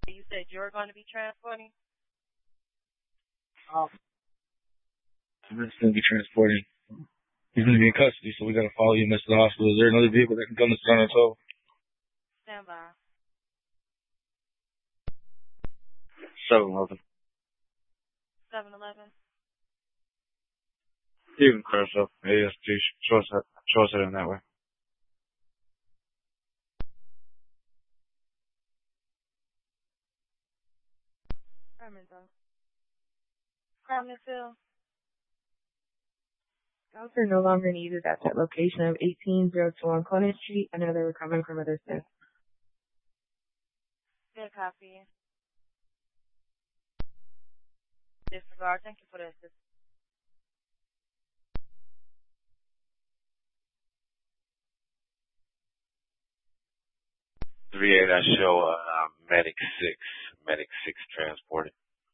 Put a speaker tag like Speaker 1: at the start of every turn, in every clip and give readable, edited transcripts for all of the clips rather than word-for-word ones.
Speaker 1: You said you're going to be transporting?
Speaker 2: I'm just going to be transporting. He's going to be in custody, so we got to follow you to the hospital. Is there another vehicle that can come to San Antonio?
Speaker 1: Stand by.
Speaker 2: 7-Eleven.
Speaker 1: 7-Eleven.
Speaker 2: Even Crystal, AST, show us it in that way.
Speaker 1: Carmenville.
Speaker 3: Scouts are no longer needed at that location of 18021 Conant Street. I know they were coming from a distance.
Speaker 1: Good copy. Disregard. Thank you for the assistance.
Speaker 4: 3-8, I show Medic 6 transported.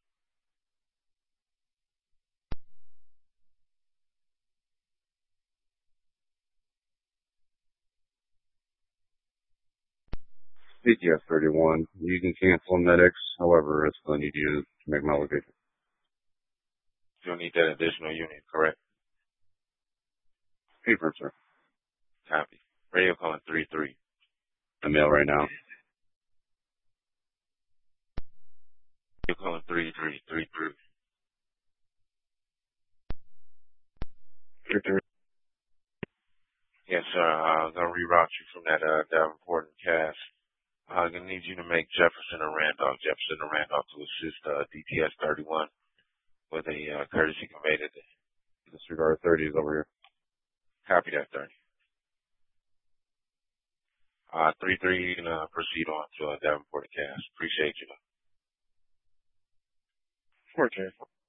Speaker 5: CTS 31. You can cancel medics, however, it's going to need you to make my location.
Speaker 4: You'll need that additional unit, correct?
Speaker 5: Paper, sir.
Speaker 4: Copy. Radio calling 3-3.
Speaker 5: The mail right now.
Speaker 4: Radio calling 3-3. Yes, sir. I'm going to reroute you from that Davenport and Cass. I'm going to need you to make Jefferson and Randolph to assist DTS 31 with a courtesy conveyed.
Speaker 5: Disregard 30 is over here.
Speaker 4: Copy that, 30. 3-3, you can proceed on to Davenport and Cass. Appreciate you.
Speaker 2: 4K.